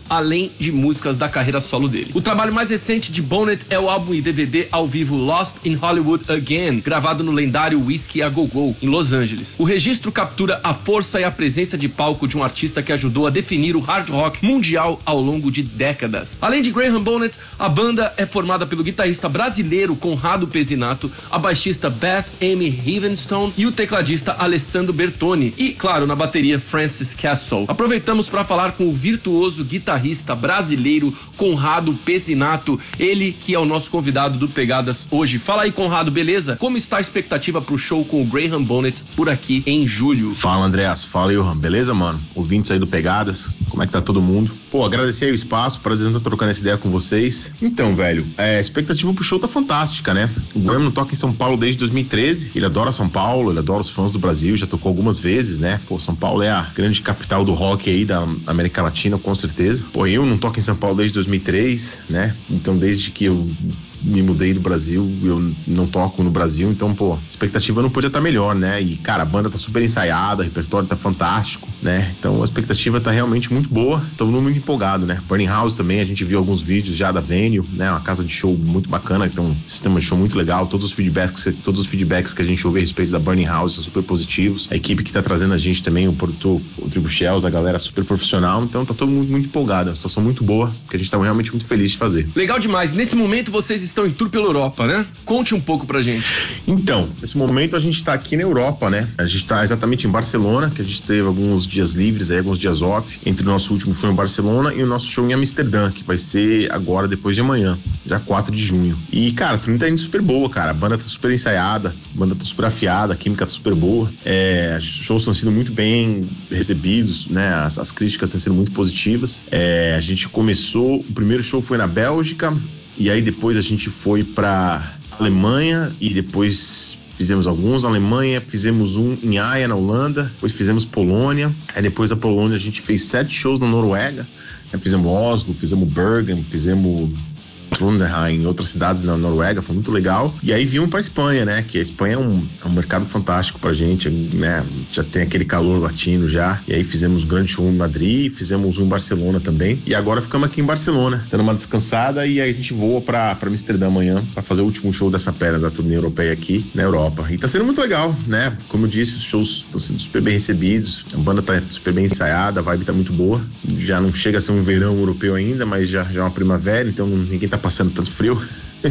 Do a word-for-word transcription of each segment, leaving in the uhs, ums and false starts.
além de músicas da carreira solo dele. O trabalho mais recente de Bonnet é o álbum e D V D ao vivo Lost in Hollywood Again, gravado no lendário Whiskey a Go-Go, em Los Angeles. O registro captura a força e a presença de palco de um artista que ajudou a definir o hard rock mundial ao longo de décadas. Além de Graham Bonnet, a banda é formada pelo guitarrista brasileiro Conrado Pezzinato, a baixista Beth Amy Heavenstone e o tecladista Alessandro Bertoni. E, claro, na bateria Francis Castle. Aproveitamos para falar com o virtuoso guitarrista brasileiro Conrado Pezzinato, ele que é o nosso convidado do Pegadas hoje. Fala aí, Conrado, beleza? Como está a expectativa pro show com o Graham Bonnet por aqui em julho? Fala, Andreas. Fala, Johan. Beleza, mano? Ouvintes aí do Pegadas, como é que tá todo mundo? Pô, agradecer aí o espaço, prazer estar trocando essa ideia com vocês. Então, velho, é, a expectativa pro show tá fantástica, né? O Graham não toca em São Paulo desde dois mil e treze, ele adora São Paulo, ele adora os fãs do Brasil, já tocou algumas vezes, né? Pô, São Paulo é a grande capital do rock aí da América Latina, com certeza. Pô, eu não toco em São Paulo desde dois mil e três, né? Então, desde que eu me mudei do Brasil, eu não toco no Brasil, então, pô, a expectativa não podia estar melhor, né? E, cara, a banda tá super ensaiada, o repertório tá fantástico, né? Então, a expectativa tá realmente muito boa, tô muito empolgado, né? Burning House também, a gente viu alguns vídeos já da Venue, né? Uma casa de show muito bacana, então, um sistema de show muito legal, todos os feedbacks, todos os feedbacks que a gente ouve a respeito da Burning House são super positivos, a equipe que tá trazendo a gente também, o produtor, o Tribu Shells, a galera super profissional, então tá todo mundo muito empolgado, é uma situação muito boa, que a gente tá realmente muito feliz de fazer. Legal demais, nesse momento vocês estão em tour pela Europa, né? Conte um pouco pra gente. Então, nesse momento a gente tá aqui na Europa, né? A gente tá exatamente em Barcelona, que a gente teve alguns dias livres aí, alguns dias off, entre o nosso último show em Barcelona e o nosso show em Amsterdã, que vai ser agora, depois de amanhã, dia quatro de junho. E, cara, a turnê tá indo super boa, cara. A banda tá super ensaiada, a banda tá super afiada, a química tá super boa. É, os shows estão sendo muito bem recebidos, né? As, as críticas estão sendo muito positivas. É, a gente começou, o primeiro show foi na Bélgica, e aí depois a gente foi pra Alemanha e depois fizemos alguns na Alemanha, fizemos um em Haia, na Holanda, depois fizemos Polônia, aí depois da Polônia a gente fez sete shows na Noruega, aí fizemos Oslo, fizemos Bergen, fizemos Trondheim, em outras cidades na Noruega, foi muito legal. E aí viemos pra Espanha, né? Que a Espanha é um, é um mercado fantástico pra gente, né? Já tem aquele calor latino já. E aí fizemos um grande show em Madrid, fizemos um em Barcelona também. E agora ficamos aqui em Barcelona, dando uma descansada, e aí a gente voa pra, pra Amsterdã amanhã pra fazer o último show dessa pera da turnê europeia aqui na Europa. E tá sendo muito legal, né? Como eu disse, os shows estão sendo super bem recebidos, a banda tá super bem ensaiada, a vibe tá muito boa. Já não chega a ser um verão europeu ainda, mas já, já é uma primavera, então ninguém tá passando tanto frio.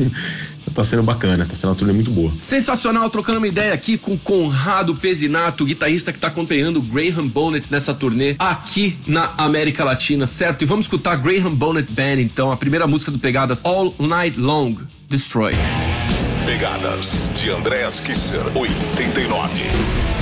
Tá sendo bacana, tá sendo uma turnê muito boa. Sensacional, trocando uma ideia aqui com Conrado Pezzinato, guitarrista que tá acompanhando o Graham Bonnet nessa turnê aqui na América Latina, certo? E vamos escutar Graham Bonnet Band, então, a primeira música do Pegadas, All Night Long, Destroy. Pegadas, de Andreas Kisser, oitenta e nove.